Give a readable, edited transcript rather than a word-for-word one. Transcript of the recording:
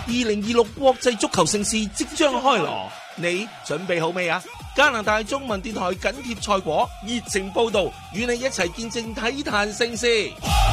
2026國際足球盛事即將開鑼，你準備好未啊？加拿大中文電台緊貼賽果，熱情報道，與你一齊見證體壇盛事。